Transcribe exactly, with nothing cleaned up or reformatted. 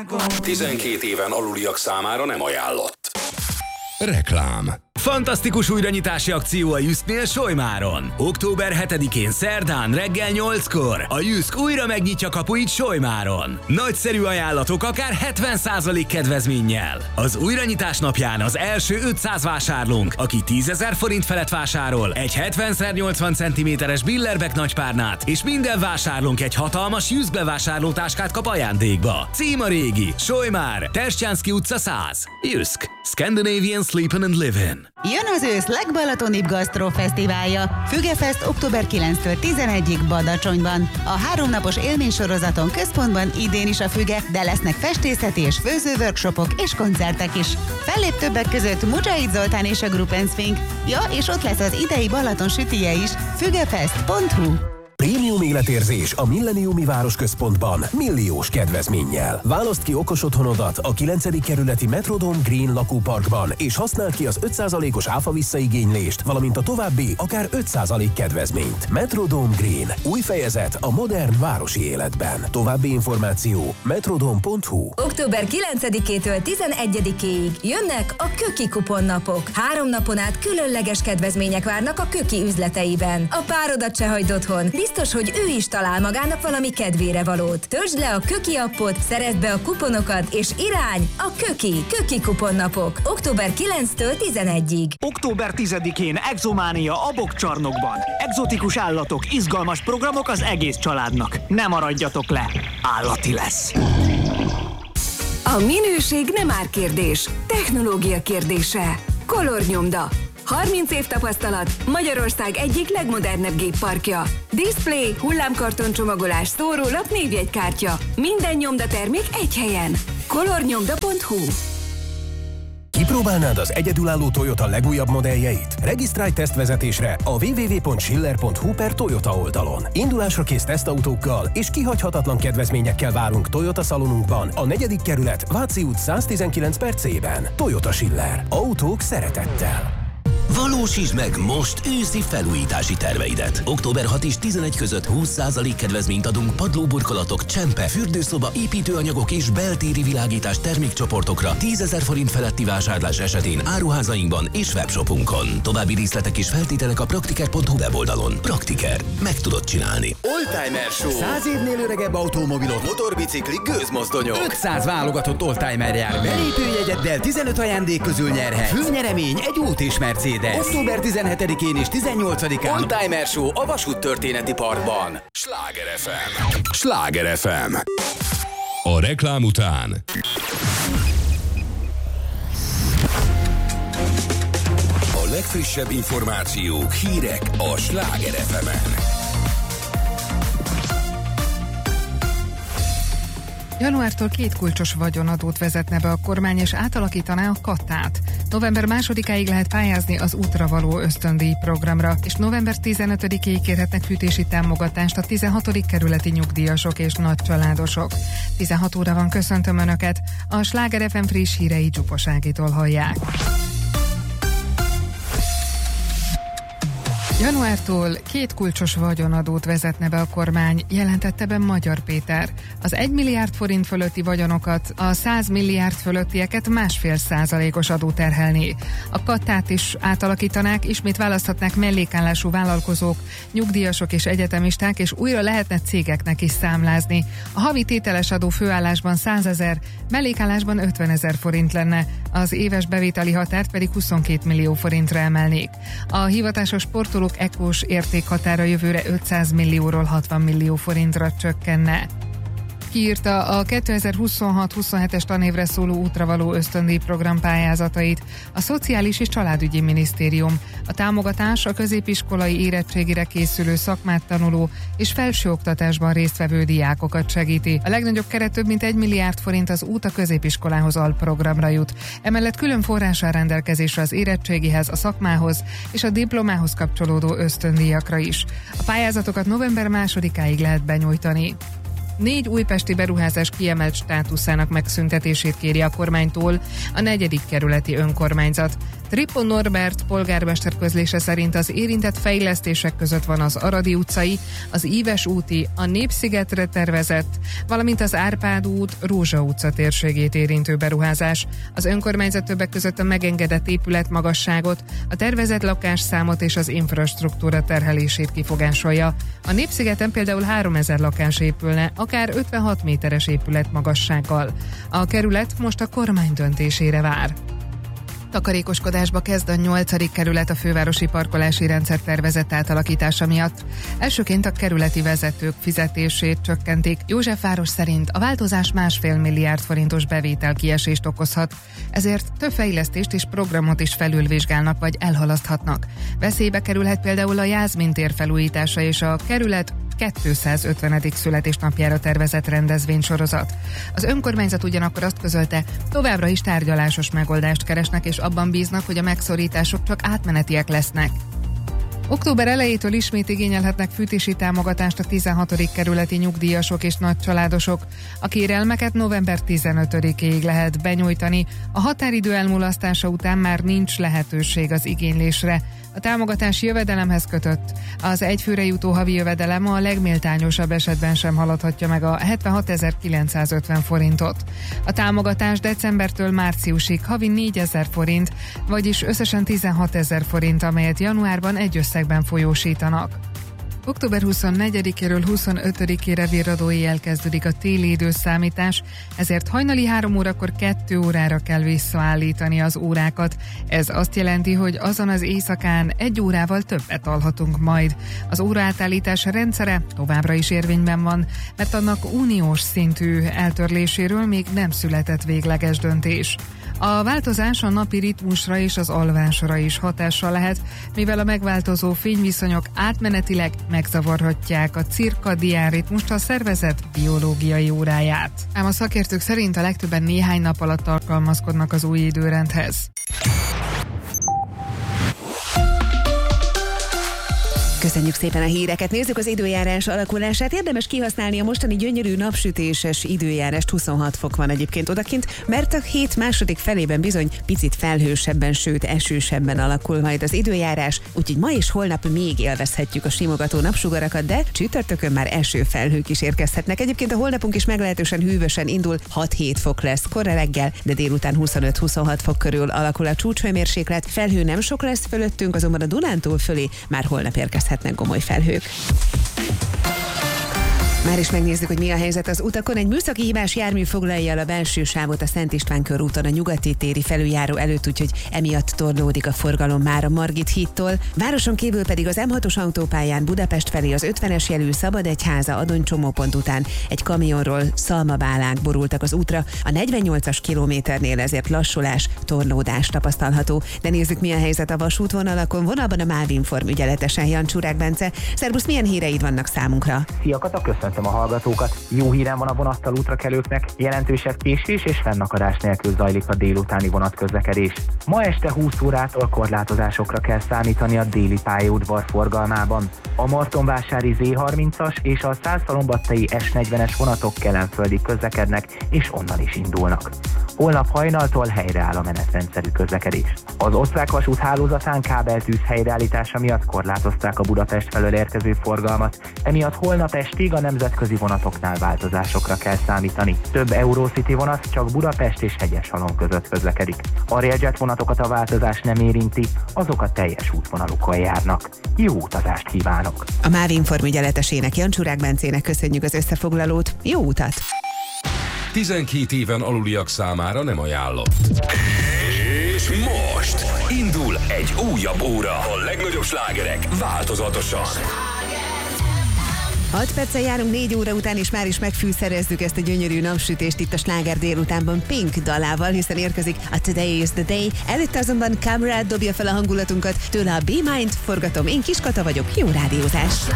tizenkét éven aluliak számára nem ajánlott. Reklám. Fantasztikus újranyitási akció a Jysknél Solymáron. október hetedikén szerdán reggel nyolckor a Jysk újra megnyitja kapuit Solymáron. Nagyszerű ajánlatok akár hetven százalék kedvezménnyel. Az újranyitás napján az első ötszáz vásárlónk, aki tízezer forint felett vásárol, egy hetven szer nyolcvan centiméteres Billerbeck nagypárnát, és minden vásárlónk egy hatalmas Jysk bevásárlótáskát kap ajándékba. Cím a régi, Solymár, Terstjánszky utca száz. Jysk. Scandinavian Sleepin' and Livin'. Jön az ősz legbalatonibb gasztrofesztiválja. Fügefest október kilencedikétől tizenegyedikéig Badacsonyban. A háromnapos élménysorozaton központban idén is a Füge, de lesznek festészeti és főzőworkshopok és koncertek is. Fellép többek között Mujahid Zoltán és a Gruppensphinx. Ja, és ott lesz az idei Balaton sütije is. fügefest pont hu. Prémium életérzés a Milleniumi Városközpontban milliós kedvezménnyel. Válaszd ki okos otthonodat a kilencedik kerületi Metrodome Green lakóparkban, és használd ki az öt százalékos áfa visszaigénylést, valamint a további akár öt százalék kedvezményt. Metrodome Green. Új fejezet a modern városi életben. További információ metrodome pont hu. október kilencedikétől tizenegyedikéig jönnek a Köki kuponnapok. Három napon át különleges kedvezmények várnak a Köki üzleteiben. A párodat se hagyd otthon. Biztos, hogy ő is talál magának valami kedvére valót. Töltsd le a Köki appot, szerezd be a kuponokat, és irány a Köki. Köki kuponnapok. október kilencedikétől tizenegyedikéig. október tizedikén Exománia a Bokcsarnokban. Egzotikus állatok, izgalmas programok az egész családnak. Ne maradjatok le, állati lesz. A minőség nem árkérdés, technológia kérdése. Color Nyomda. harminc év tapasztalat, Magyarország egyik legmodernebb gépparkja. Display, hullámkarton csomagolás, szórólap, névjegykártya. Minden nyomdatermék egy helyen. color nyomda pont hu. Kipróbálnád az egyedülálló Toyota legújabb modelljeit? Regisztrálj tesztvezetésre a double-u double-u double-u pont schiller pont hu per Toyota oldalon. Indulásra kész tesztautókkal és kihagyhatatlan kedvezményekkel várunk Toyota szalonunkban, a negyedik kerület, Váci út száztizenkilenc per C-ben. Toyota Schiller. Autók szeretettel. Valósítsd meg most őszi felújítási terveidet. október hatodika és tizenegy között húsz százalék kedvezményt adunk padlóburkolatok, csempe, fürdőszoba, építőanyagok és beltéri világítás termékcsoportokra tízezer forint feletti vásárlás esetén áruházainkban és webshopunkon. További részletek és feltételek a praktiker pont hu weboldalon. Praktiker. Meg tudod csinálni. Oldtimer Show. Száz évnél öregebb automobilok, motorbiciklik, gőzmozdonyok. ötszáz válogatott oldtimer jár. Belépőjegyeddel tizenöt ajándék közül nyerhetsz. Főnyeremény egy út és Mercedes. október tizenhetedikén és tizennyolcadikán Oldtimer Show a Vasúttörténeti Parkban. Sláger ef em. Sláger ef em. A reklám után a legfrissebb információk, hírek a Sláger ef emen. Januártól két kulcsos vagyonadót vezetne be a kormány, és átalakítaná a kattát. november másodikáig lehet pályázni az útra való ösztöndíj programra, és november tizenötödikéig kérhetnek fűtési támogatást a tizenhatodik kerületi nyugdíjasok és nagycsaládosok. tizenhat óra van, köszöntöm Önöket, a Sláger ef em friss hírei Csupos Ágitól hallják. Januártól két kulcsos vagyonadót vezetne be a kormány, jelentette be Magyar Péter. Az egy milliárd forint fölötti vagyonokat, a száz milliárd fölöttieket másfél százalékos adó terhelné. A kattát is átalakítanák, ismét választhatnák mellékállású vállalkozók, nyugdíjasok és egyetemisták, és újra lehetne cégeknek is számlázni. A havi tételes adó főállásban százezer, mellékállásban ötvenezer forint lenne, az éves bevételi határt pedig huszonkét millió forintra emelnék. A hivatásos sportolók ekós értékhatára jövőre ötszáz millióról hatvan millió forintra csökkenne. Kiírta a kétezer-huszonhat huszonhetes tanévre szóló útra való ösztöndíj program pályázatait a Szociális és Családügyi Minisztérium. A támogatás a középiskolai érettségire készülő szakmát tanuló és felsőoktatásban résztvevő diákokat segíti. A legnagyobb keret több mint egy milliárd forint az út a középiskolához alprogramra jut. Emellett külön forrás áll rendelkezésre az érettségihez, a szakmához és a diplomához kapcsolódó ösztöndíjakra is. A pályázatokat november másodikáig lehet benyújtani. Négy újpesti beruházás kiemelt státuszának megszüntetését kéri a kormánytól a negyedik kerületi önkormányzat. Tripon Norbert polgármester közlése szerint az érintett fejlesztések között van az Aradi utcai, az Íves úti, a Népszigetre tervezett, valamint az Árpád út, Rózsa utca térségét érintő beruházás. Az önkormányzat többek között a megengedett épületmagasságot, a tervezett lakásszámot és az infrastruktúra terhelését kifogásolja. A Népszigeten például háromezer lakás épülne, akár ötvenhat méteres épületmagassággal. A kerület most a kormány döntésére vár. Takarékoskodásba kezd a nyolcadik kerület a fővárosi parkolási rendszer tervezett átalakítása miatt. Elsőként a kerületi vezetők fizetését csökkentik. Józsefváros szerint a változás másfél milliárd forintos bevételkiesést okozhat, ezért több fejlesztést és programot is felülvizsgálnak vagy elhalaszthatnak. Veszélybe kerülhet például a Jászmin tér felújítása és a kerület kétszázötvenedik születésnapjára tervezett rendezvénysorozat. Az önkormányzat ugyanakkor azt közölte, továbbra is tárgyalásos megoldást keresnek, és abban bíznak, hogy a megszorítások csak átmenetiek lesznek. Október elejétől ismét igényelhetnek fűtési támogatást a tizenhatodik kerületi nyugdíjasok és nagycsaládosok. A kérelmeket november tizenötödikéig lehet benyújtani, a határidő elmulasztása után már nincs lehetőség az igénylésre. A támogatás jövedelemhez kötött. Az egyfőre jutó havi jövedelem a legméltányosabb esetben sem haladhatja meg a hetvenhatezer-kilencszázötven forintot. A támogatás decembertől márciusig havi négyezer forint, vagyis összesen tizenhatezer forint, amelyet januárban egy összegben folyósítanak. október huszonnegyedikéről huszonötödikére virradóig elkezdődik a téli időszámítás, ezért hajnali három órakor kettő órára kell visszaállítani az órákat. Ez azt jelenti, hogy azon az éjszakán egy órával többet alhatunk majd. Az óraátállítás rendszere továbbra is érvényben van, mert annak uniós szintű eltörléséről még nem született végleges döntés. A változás a napi ritmusra és az alvásra is hatással lehet, mivel a megváltozó fényviszonyok átmenetileg megzavarhatják a cirkadián ritmust, a szervezet biológiai óráját. Ám a szakértők szerint a legtöbben néhány nap alatt alkalmazkodnak az új időrendhez. Köszönjük szépen a híreket, nézzük az időjárás alakulását. Érdemes kihasználni a mostani gyönyörű napsütéses időjárást, huszonhat fok van egyébként odakint, mert a hét második felében bizony picit felhősebben, sőt esősebben alakul majd az időjárás, úgyhogy ma és holnap még élvezhetjük a simogató napsugarakat, de csütörtökön már esőfelhők is érkezhetnek. Egyébként a holnapunk is meglehetősen hűvösen indul, hat-hét fok lesz korra reggel, de délután huszonöt-huszonhat fok körül alakul a csúcshőmérséklet. Felhő nem sok lesz fölöttünk, azonban a Dunántúl fölé már holnap érkezhet gomoly felhők. Már is megnézzük, hogy mi a helyzet az utakon. Egy műszaki hibás jármű foglalja el a belső sávot a Szent István körúton a nyugati téri felüljáró előtt, úgyhogy emiatt torlódik a forgalom már a Margit hídtól. Városon kívül pedig az M hatos autópályán Budapest felé az ötvenes jelű Szabadegyháza Adony csomópont után egy kamionról szalmabálák borultak az útra. A negyvennyolcas kilométernél ezért lassulás, torlódás tapasztalható. De nézzük, mi a helyzet a vasútvonalakon. Vonalban a Mávinform ügyeletesen Jancsúrák Bence. Szerbusz, milyen híreid vannak számunkra? Szia Kata, köszönöm a hallgatókat. Jó hírem van a vonattal útrakelőknek, jelentősebb késés és fennakadás nélkül zajlik a délutáni vonatközlekedés. Ma este húsz órától korlátozásokra kell számítani a déli pályaudvar forgalmában. A Martonvásári zé harmincas és a Szászhalombattai es negyvenes vonatok kelenföldig közlekednek, és onnan is indulnak. Holnap hajnaltól helyreáll a menetrendszerű közlekedés. Az osztrák vasút hálózatán kábeltűz helyreállítása miatt korlátozták a Budapest felől érkező forgalmat, emiatt holnap estig a nemzetközi vonatoknál változásokra kell számítani. Több Eurocity vonat csak Budapest és Hegyeshalom között közlekedik. A Railjet vonatokat a változás nem érinti, azok a teljes útvonalukon járnak. Jó utazást kívánok! A Mávinform ügyeletesének, Jancsúrák Bencének köszönjük az összefoglalót. Jó utat! tizenkét éven aluliak számára nem ajánlott. És most indul egy újabb óra. A legnagyobb slágerek változatosan. hat perccel járunk négy óra után, és már is megfűszerezzük ezt a gyönyörű napsütést itt a Sláger délutánban Pink dalával, hiszen érkezik a Today is the Day. Előtte azonban Kamrad dobja fel a hangulatunkat, tőle a Be Mind forgatom. Én Kis Kata vagyok, jó rádiózás!